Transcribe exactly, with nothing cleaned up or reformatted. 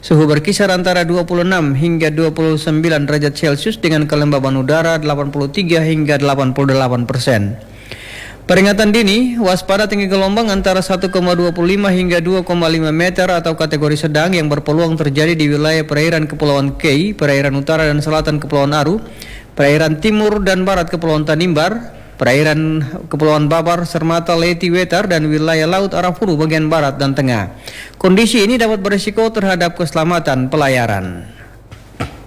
Suhu berkisar antara dua puluh enam hingga dua puluh sembilan derajat Celcius dengan kelembaban udara delapan puluh tiga hingga delapan puluh delapan persen. Peringatan dini, waspada tinggi gelombang antara satu koma dua lima hingga dua koma lima meter atau kategori sedang yang berpeluang terjadi di wilayah perairan Kepulauan Kei, perairan utara dan selatan Kepulauan Aru, perairan timur dan barat Kepulauan Tanimbar, perairan Kepulauan Babar, Sermata, Leyte, Wetar, dan wilayah Laut Arafuru bagian barat dan tengah. Kondisi ini dapat berisiko terhadap keselamatan pelayaran.